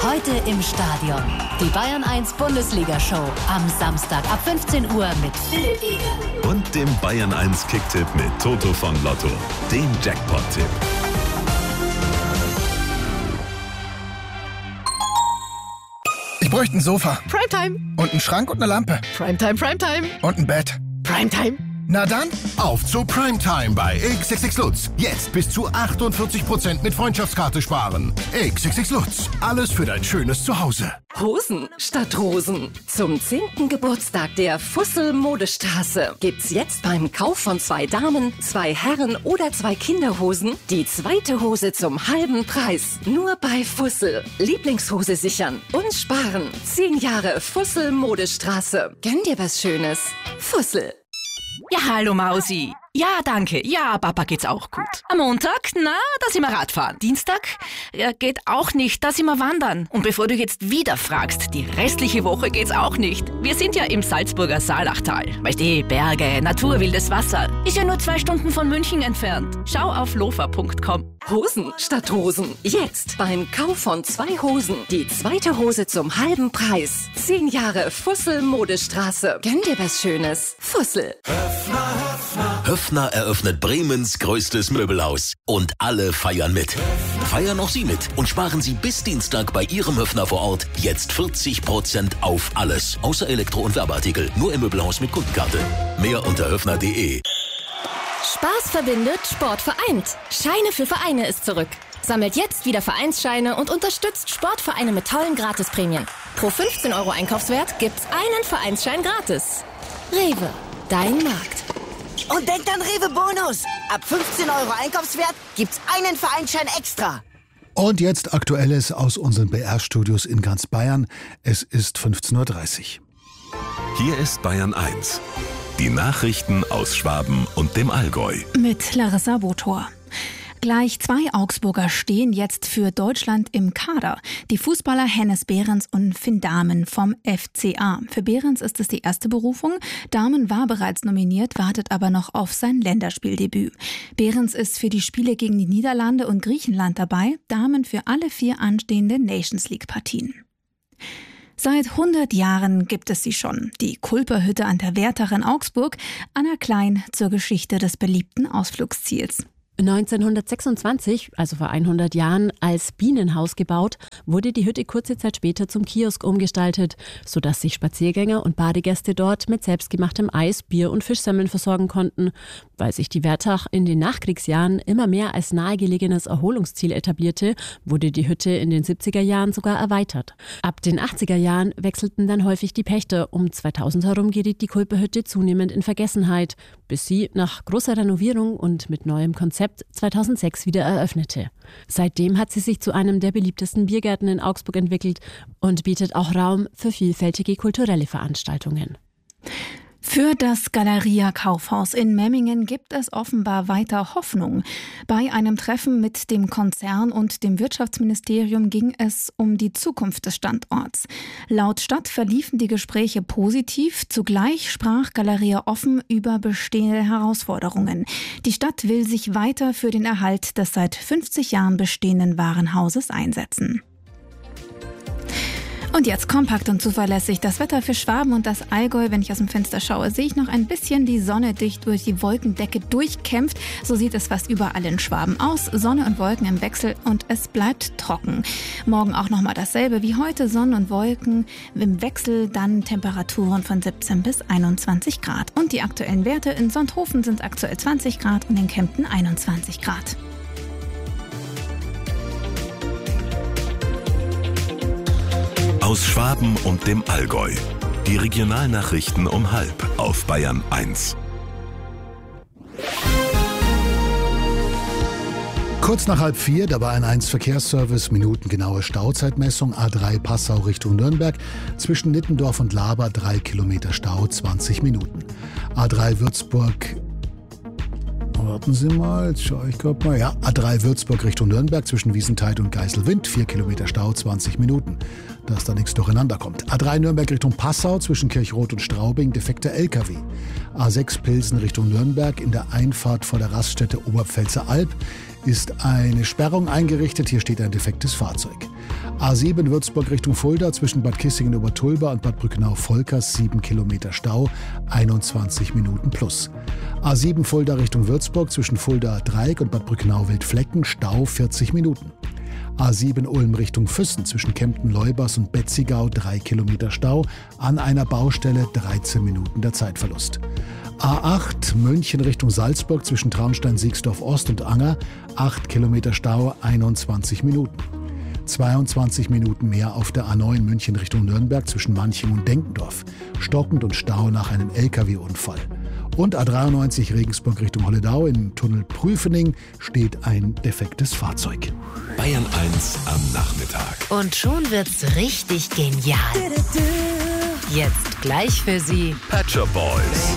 Heute im Stadion. Die Bayern 1 Bundesliga-Show. Am Samstag ab 15 Uhr mit Philipp Eger. Und dem Bayern 1 Kicktipp mit Toto von Lotto. Dem Jackpot-Tipp. Ich bräuchte ein Sofa. Primetime. Und einen Schrank und eine Lampe. Primetime, Primetime. Und ein Bett. Primetime. Na dann, auf zu Primetime bei XXX Lutz. Jetzt bis zu 48% mit Freundschaftskarte sparen. XXX Lutz. Alles für dein schönes Zuhause. Hosen statt Rosen. Zum 10. Geburtstag der Fussel Modestraße gibt's jetzt beim Kauf von 2 Damen, 2 Herren oder 2 Kinderhosen die zweite Hose zum halben Preis. Nur bei Fussel. Lieblingshose sichern und sparen. 10 Jahre Fussel Modestraße. Gönn dir was Schönes. Fussel. Ja, hallo Mausi. Ja, danke. Ja, Papa geht's auch gut. Am Montag, da sind wir Radfahren. Dienstag, geht auch nicht, da sind wir wandern. Und bevor du jetzt wieder fragst, die restliche Woche geht's auch nicht. Wir sind ja im Salzburger Saalachtal. Weißt du, Berge, Natur, wildes Wasser. Ist ja nur 2 Stunden von München entfernt. Schau auf lofa.com. Hosen statt Rosen. Jetzt beim Kauf von 2 Hosen die zweite Hose zum halben Preis. 10 Jahre Fussel Modestraße. Gönn dir was Schönes. Fussel. Höffner eröffnet Bremens größtes Möbelhaus. Und alle feiern mit. Feiern auch Sie mit und sparen Sie bis Dienstag bei Ihrem Höffner vor Ort jetzt 40% auf alles. Außer Elektro- und Werbeartikel. Nur im Möbelhaus mit Kundenkarte. Mehr unter höffner.de. Spaß verbindet, Sport vereint. Scheine für Vereine ist zurück. Sammelt jetzt wieder Vereinsscheine und unterstützt Sportvereine mit tollen Gratisprämien. Pro 15 € Einkaufswert gibt's einen Vereinsschein gratis. Rewe, dein Markt. Und denkt an Rewe Bonus. Ab 15 € Einkaufswert gibt's einen Vereinsschein extra. Und jetzt Aktuelles aus unseren BR-Studios in ganz Bayern. Es ist 15:30 Uhr. Hier ist Bayern 1. Die Nachrichten aus Schwaben und dem Allgäu. Mit Larissa Botor. Gleich 2 Augsburger stehen jetzt für Deutschland im Kader. Die Fußballer Hennes Behrens und Finn Dahmen vom FCA. Für Behrens ist es die erste Berufung. Dahmen war bereits nominiert, wartet aber noch auf sein Länderspieldebüt. Behrens ist für die Spiele gegen die Niederlande und Griechenland dabei. Dahmen für alle 4 anstehenden Nations-League-Partien. Seit 100 Jahren gibt es sie schon, die Kulperhütte an der Wertach in Augsburg, Anna Klein zur Geschichte des beliebten Ausflugsziels. 1926, also vor 100 Jahren, als Bienenhaus gebaut, wurde die Hütte kurze Zeit später zum Kiosk umgestaltet, sodass sich Spaziergänger und Badegäste dort mit selbstgemachtem Eis, Bier und Fischsemmeln versorgen konnten. Weil sich die Wertach in den Nachkriegsjahren immer mehr als nahegelegenes Erholungsziel etablierte, wurde die Hütte in den 70er Jahren sogar erweitert. Ab den 80er Jahren wechselten dann häufig die Pächter. Um 2000 herum geriet die Kulperhütte zunehmend in Vergessenheit, bis sie nach großer Renovierung und mit neuem Konzept 2006 wieder eröffnete. Seitdem hat sie sich zu einem der beliebtesten Biergärten in Augsburg entwickelt und bietet auch Raum für vielfältige kulturelle Veranstaltungen. Für das Galeria Kaufhaus in Memmingen gibt es offenbar weiter Hoffnung. Bei einem Treffen mit dem Konzern und dem Wirtschaftsministerium ging es um die Zukunft des Standorts. Laut Stadt verliefen die Gespräche positiv. Zugleich sprach Galeria offen über bestehende Herausforderungen. Die Stadt will sich weiter für den Erhalt des seit 50 Jahren bestehenden Warenhauses einsetzen. Und jetzt kompakt und zuverlässig das Wetter für Schwaben und das Allgäu. Wenn ich aus dem Fenster schaue, sehe ich noch ein bisschen die Sonne dicht durch die Wolkendecke durchkämpft. So sieht es fast überall in Schwaben aus. Sonne und Wolken im Wechsel und es bleibt trocken. Morgen auch nochmal dasselbe wie heute. Sonne und Wolken im Wechsel, dann Temperaturen von 17 bis 21 Grad. Und die aktuellen Werte in Sonthofen sind aktuell 20 Grad und in Kempten 21 Grad. Aus Schwaben und dem Allgäu. Die Regionalnachrichten um 12:30 auf Bayern 1. Kurz nach 3:30 der Bayern 1 Verkehrsservice, minutengenaue Stauzeitmessung, A3 Passau Richtung Nürnberg, zwischen Nittendorf und Laber 3 Kilometer Stau, 20 Minuten. A3 Würzburg, warten Sie mal, jetzt schaue ich gerade mal, ja, A3 Würzburg Richtung Nürnberg, zwischen Wiesenthal und Geiselwind, 4 Kilometer Stau, 20 Minuten, dass da nichts durcheinander kommt. A3 Nürnberg Richtung Passau, zwischen Kirchroth und Straubing, defekter LKW. A6 Pilsen Richtung Nürnberg, in der Einfahrt vor der Raststätte Oberpfälzer Alb, ist eine Sperrung eingerichtet. Hier steht ein defektes Fahrzeug. A7 Würzburg Richtung Fulda zwischen Bad Kissingen-Obertulba und Bad Brückenau-Volkers 7 Kilometer Stau, 21 Minuten plus. A7 Fulda Richtung Würzburg zwischen Fulda-Dreieck und Bad Brückenau-Wildflecken, Stau 40 Minuten. A7 Ulm Richtung Füssen zwischen Kempten-Leubers und Betzigau 3 Kilometer Stau, an einer Baustelle 13 Minuten der Zeitverlust. A8 München Richtung Salzburg zwischen Traunstein-Siegsdorf-Ost und Anger 8 Kilometer Stau, 21 Minuten. 22 Minuten mehr auf der A9 München Richtung Nürnberg zwischen Manching und Denkendorf. Stockend und Stau nach einem LKW-Unfall. Und A93 Regensburg Richtung Holledau im Tunnel Prüfening steht ein defektes Fahrzeug. Bayern 1 am Nachmittag. Und schon wird's richtig genial. Jetzt gleich für Sie Pet Shop Boys.